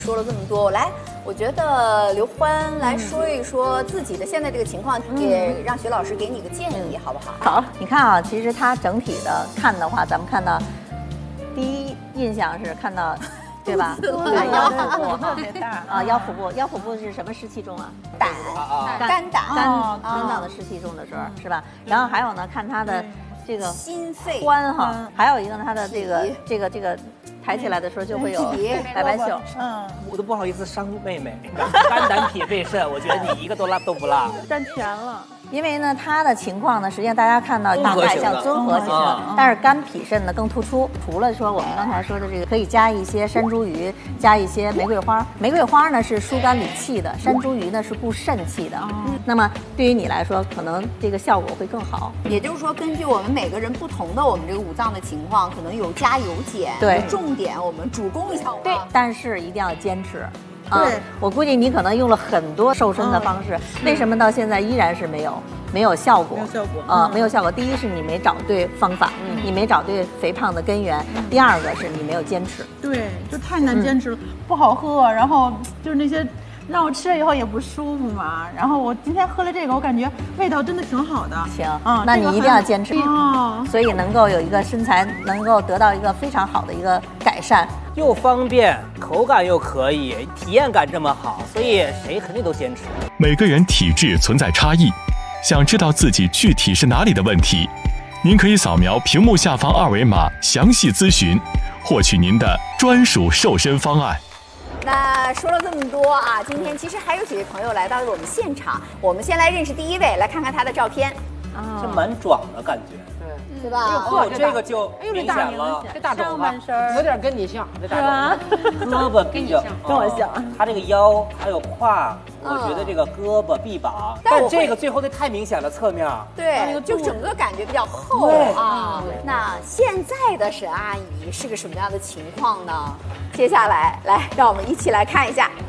说了这么多，我觉得刘欢来说一说自己的现在这个情况，也让徐老师给你个建议，好不好？ 好，你看啊，其实他整体的看的话，咱们看到第一印象是看到，对吧？腰腹部特别大啊，腰腹部是什么湿气重啊？肝脏的湿气重的时候是吧？然后还有呢，看他的这个心肺髋哈，还有一个呢，他的这个。抬起来的时候就会有白白袖， 我都不好意思伤妹妹，肝胆脾肺肾，我觉得你一个都不落， 占全了。因为呢，它的情况呢，实际上大家看到大概像综合型的，但是肝脾肾呢更突出。除了说我们刚才说的这个，可以加一些山茱萸，加一些玫瑰花。玫瑰花呢是疏肝理气的，山茱萸呢是固肾气的。那么对于你来说，可能这个效果会更好。 也就是说，根据我们每个人不同的我们这个五脏的情况，可能有加有减。 对， 重点我们主攻一下。 对，但是一定要坚持。对，我估计你可能用了很多瘦身的方式，为什么到现在依然是没有效果？没有效果。第一是你没找对方法，你没找对肥胖的根源；第二个是你没有坚持。 对，就太难坚持了，不好喝，然后就是那些让我吃了以后也不舒服嘛。然后我今天喝了这个，我感觉味道真的挺好的。 行，那你一定要坚持，所以能够有一个身材，能够得到一个非常好的一个改善。 又方便，口感又可以，体验感这么好，所以谁肯定都坚持。 每个人体质存在差异，想知道自己具体是哪里的问题，您可以扫描屏幕下方二维码详细咨询，获取您的专属瘦身方案。 那说了这么多啊，今天其实还有几位朋友来到了我们现场，我们先来认识第一位，来看看他的照片。 这蛮壮的感觉。 对吧？ 这个就明显了， 这大肘子有点跟你像，这大肘子，胳膊跟我像。 他这个腰还有胯，我觉得这个胳膊臂膀，但这个最后的太明显了，侧面。 对，就整个感觉比较厚啊。那现在的沈阿姨是个什么样的情况呢？接下来，让我们一起来看一下。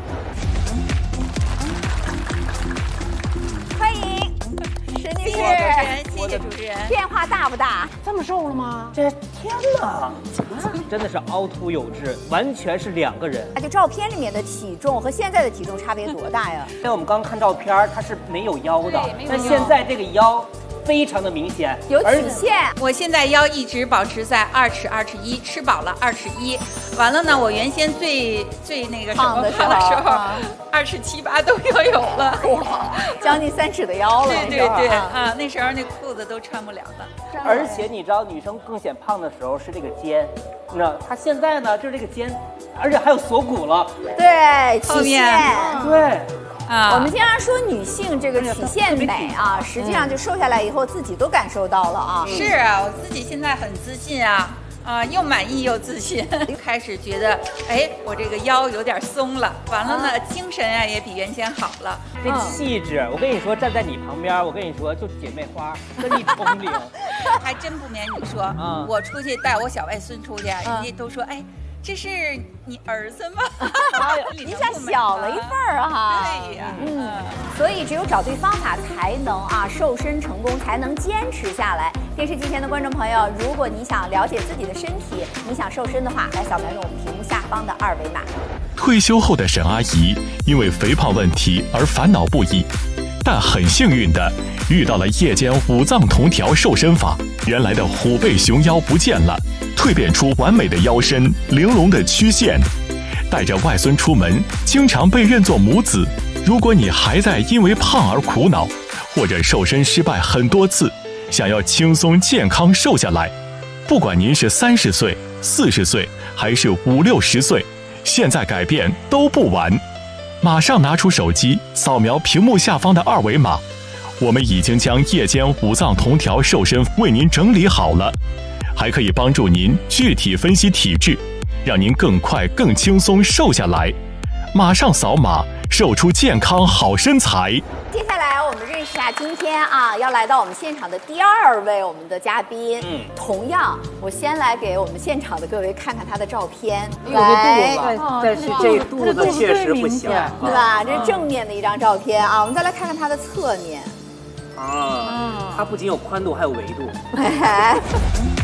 欢迎。沈女士， 谢谢主持人。 变化大不大？ 这么瘦了吗？ 这天哪，真的是凹凸有致，完全是两个人。 就照片里面的体重和现在的体重差别多大呀？ 因为我们刚刚看照片，它是没有腰的，但现在这个腰非常的明显， 有曲线。 我现在腰一直保持在2尺2尺1，吃饱了2尺1。完了呢，我原先最那个什么胖的时候，2尺7、8都要有了， 哇，将近3尺的腰了。 对啊，那时候那裤子都穿不了了。 而且你知道，女生更显胖的时候是这个肩，你知道，她现在呢就是这个肩，而且还有锁骨了。 对，曲线。 对。 我们经常说女性这个曲线美啊，实际上就瘦下来以后自己都感受到了啊。 是啊，我自己现在很自信啊。又满意又自信，开始觉得，我这个腰有点松了，完了呢，精神啊也比原先好了。 这气质，我跟你说，站在你旁边，我跟你说，就姐妹花，跟你同龄。 还真不瞒你说，我出去带我小外孙出去，人家都说，这是你儿子吗？ 一下小了一份儿哈。 对呀， 所以只有找对方法才能瘦身成功，才能坚持下来。电视机前的观众朋友，如果你想了解自己的身体，你想瘦身的话，来扫描我们屏幕下方的2维码。 退休后的沈阿姨因为肥胖问题而烦恼不已，但很幸运的遇到了夜间5脏同调瘦身法，原来的虎背熊腰不见了，蜕变出完美的腰身、玲珑的曲线。带着外孙出门，经常被认作母子。如果你还在因为胖而苦恼，或者瘦身失败很多次，想要轻松健康瘦下来，不管您是30岁、40岁还是50、60岁，现在改变都不晚。马上拿出手机，扫描屏幕下方的2维码，我们已经将夜间5脏同调瘦身为您整理好了，还可以帮助您具体分析体质，让您更快更轻松瘦下来。马上扫码，瘦出健康好身材。 接下来我们认识一下今天要来到我们现场的第2位我们的嘉宾。同样，我先来给我们现场的各位看看他的照片。 来，但是这肚子确实不行， 对吧？这是正面的一张照片啊。我们再来看看他的侧面。 它不仅有宽度，还有维度。